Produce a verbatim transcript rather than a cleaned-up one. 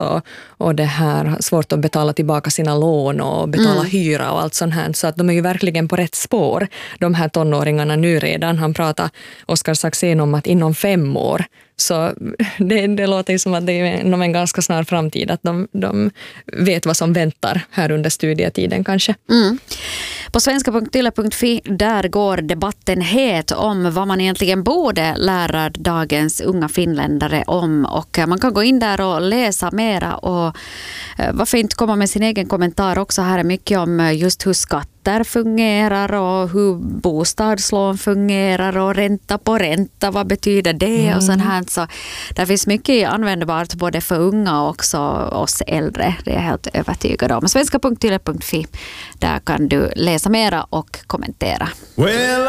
och, och det här svårt att betala tillbaka sina lån och betala mm. hyra och allt sånt här. Så att de är ju verkligen på rätt spår, de här tonåringarna nu redan. Han pratar, Oskar Saxén, om att inom fem år. Så det, det låter ju som att det är inom en ganska snar framtid att de, de vet vad som väntar här under studietiden kanske. Mm. På svenska punkt yle punkt fi där går debatten het om vad man egentligen borde lära dagens unga finländare om, och man kan gå in där och läsa mera, och varför inte komma med sin egen kommentar också. Här är mycket om just hur skatter fungerar och hur bostadslån fungerar och ränta på ränta, vad betyder det mm. och sånt här. Så där finns mycket användbart både för unga och också oss äldre, det är jag helt övertygad om. svenska punkt yle punkt fi, där kan du läsa mera och kommentera. Well,